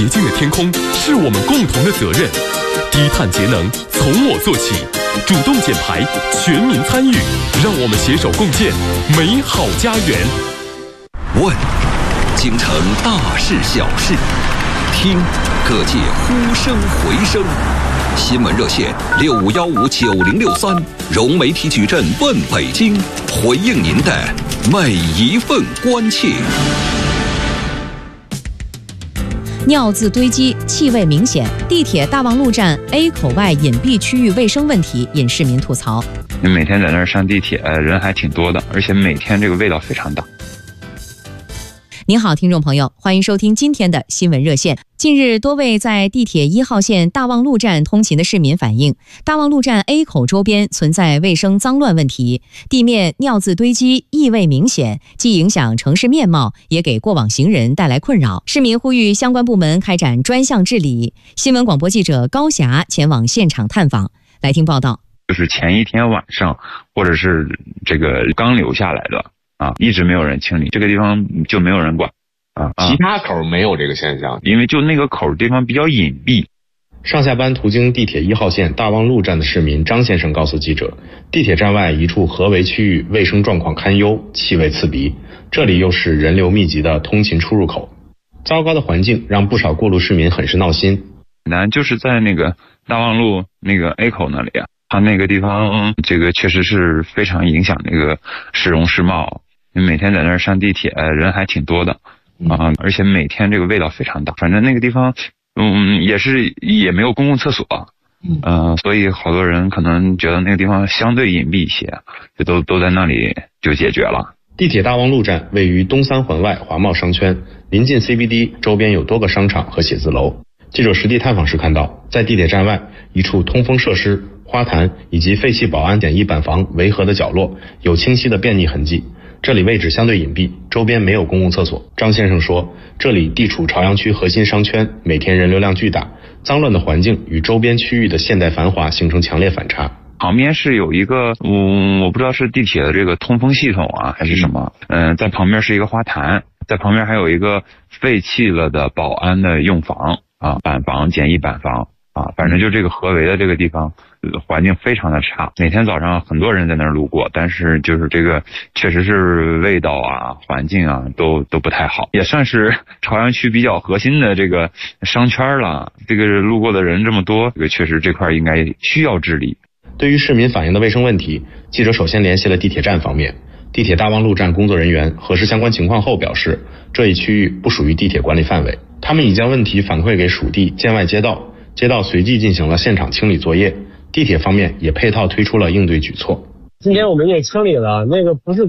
洁净的天空是我们共同的责任，低碳节能从我做起，主动减排，全民参与，让我们携手共建美好家园。 问，京城大事小事，听各界呼声回声。新闻热线65159063，融媒体矩阵问北京，回应您的每一份关切。 尿渍堆积，气味明显，地铁大望路站 A 口外隐蔽区域卫生问题引市民吐槽。 你每天在那儿上地铁，人还挺多的，而且每天这个味道非常大。 您好，听众朋友，欢迎收听今天的新闻热线。近日，多位在地铁1号线大望路站通勤的市民反映，大望路站 A 口周边存在卫生脏乱问题，地面尿渍堆积，异味明显，既影响城市面貌，也给过往行人带来困扰。市民呼吁相关部门开展专项治理。新闻广播记者高霞前往现场探访，来听报道。 就是前一天晚上，或者是这个刚留下来的一直没有人清理，这个地方就没有人管其他口没有这个现象， 因为就那个口地方比较隐蔽。 上下班途经地铁1号线大望路站的市民张先生告诉记者，地铁站外一处合围区域卫生状况堪忧，气味刺鼻，这里又是人流密集的通勤出入口，糟糕的环境让不少过路市民很是闹心。 就是在那个大望路那个 A 口那里它那个地方这个确实是非常影响那个市容市貌。你每天在那儿上地铁，人还挺多的而且每天这个味道非常大。反正那个地方也没有公共厕所所以好多人可能觉得那个地方相对隐蔽一些，就都在那里就解决了。 地铁大望路站位于东三环外华贸商圈，临近 CBD， 周边有多个商场和写字楼。记者实地探访时看到，在地铁站外一处通风设施、花坛以及废弃保安简易板房围合的角落有清晰的便溺痕迹，这里位置相对隐蔽，周边没有公共厕所。张先生说，这里地处朝阳区核心商圈，每天人流量巨大，脏乱的环境与周边区域的现代繁华形成强烈反差。 旁边是有一个我不知道是地铁的这个通风系统还是什么在旁边是一个花坛，在旁边还有一个废弃了的保安的用房板房、简易板房反正就这个合围的这个地方环境非常的差，每天早上很多人在那儿路过，但是就是这个确实是味道环境都不太好，也算是朝阳区比较核心的这个商圈了。这个路过的人这么多，这个确实这块应该需要治理。 对于市民反映的卫生问题，记者首先联系了地铁站方面。地铁大望路站工作人员核实相关情况后表示，这一区域不属于地铁管理范围，他们已将问题反馈给属地建外街道，街道随即进行了现场清理作业，地铁方面也配套推出了应对举措。 今天我们也清理了，那个不是